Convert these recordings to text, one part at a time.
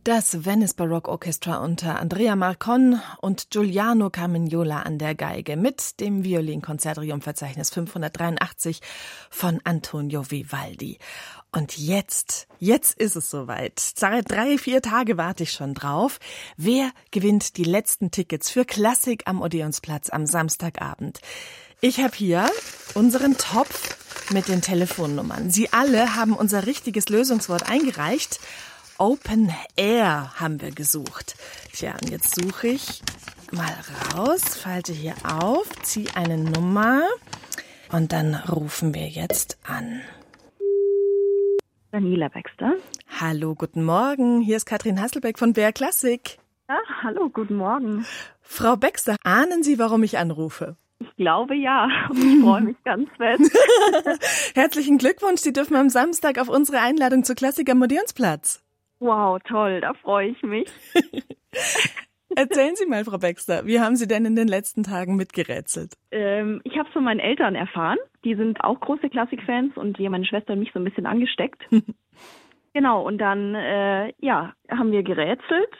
Das Venice Baroque Orchestra unter Andrea Marcon und Giuliano Carmignola an der Geige mit dem Violinkonzerttriumphverzeichnis 583 von Antonio Vivaldi. Und jetzt ist es soweit. Seit 3-4 Tage warte ich schon drauf. Wer gewinnt die letzten Tickets für Klassik am Odeonsplatz am Samstagabend? Ich habe hier unseren Topf mit den Telefonnummern. Sie alle haben unser richtiges Lösungswort eingereicht. Open Air haben wir gesucht. Tja, und jetzt suche ich mal raus, falte hier auf, ziehe eine Nummer und dann rufen wir jetzt an. Daniela Baxter. Hallo, guten Morgen. Hier ist Katrin Hasselbeck von BR Klassik. Ja, hallo, guten Morgen. Frau Baxter, ahnen Sie, warum ich anrufe? Ich glaube ja und ich freue mich ganz fest. Herzlichen Glückwunsch, Sie dürfen am Samstag auf unsere Einladung zur Klassik am Odeonsplatz. Wow, toll, da freue ich mich. Erzählen Sie mal, Frau Baxter, wie haben Sie denn in den letzten Tagen mitgerätselt? Ich habe es von meinen Eltern erfahren. Die sind auch große Klassikfans und die haben meine Schwester und mich so ein bisschen angesteckt. Genau, und dann haben wir gerätselt.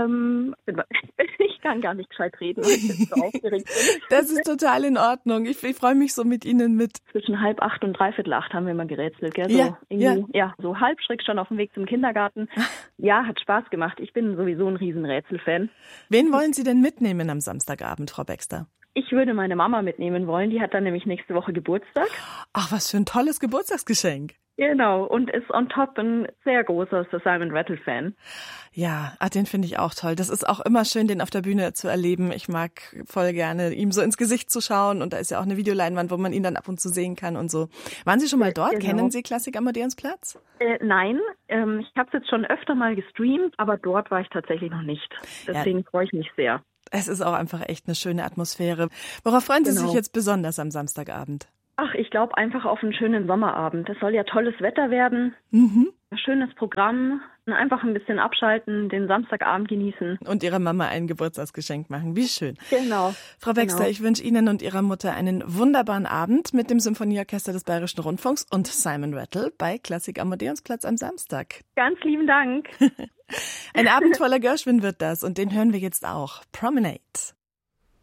Ich kann gar nicht gescheit reden, weil ich jetzt so aufgeregt bin. Das ist total in Ordnung. Ich freue mich so mit Ihnen mit. Zwischen 7:30 und 7:45 haben wir mal gerätselt, gell? So halb schräg schon auf dem Weg zum Kindergarten. Ja, hat Spaß gemacht. Ich bin sowieso ein Riesenrätselfan. Wen wollen Sie denn mitnehmen am Samstagabend, Frau Baxter? Ich würde meine Mama mitnehmen wollen. Die hat dann nämlich nächste Woche Geburtstag. Ach, was für ein tolles Geburtstagsgeschenk. Genau, und ist on top ein sehr großer Simon Rattle-Fan. Ja, den finde ich auch toll. Das ist auch immer schön, den auf der Bühne zu erleben. Ich mag voll gerne, ihm so ins Gesicht zu schauen. Und da ist ja auch eine Videoleinwand, wo man ihn dann ab und zu sehen kann und so. Waren Sie schon mal dort? Genau. Kennen Sie Klassik am Odeonsplatz? Nein, ich habe es jetzt schon öfter mal gestreamt, aber dort war ich tatsächlich noch nicht. Deswegen freue ich mich sehr. Es ist auch einfach echt eine schöne Atmosphäre. Worauf freuen Sie sich jetzt besonders am Samstagabend? Ach, ich glaube einfach auf einen schönen Sommerabend. Es soll ja tolles Wetter werden. Schönes Programm. Einfach ein bisschen abschalten, den Samstagabend genießen. Und Ihrer Mama ein Geburtstagsgeschenk machen. Wie schön. Genau. Frau Baxter, ich wünsche Ihnen und Ihrer Mutter einen wunderbaren Abend mit dem Symphonieorchester des Bayerischen Rundfunks und Simon Rattle bei Klassik am Odeonsplatz am Samstag. Ganz lieben Dank. Ein Abend voller Gershwin wird das und den hören wir jetzt auch. Promenade.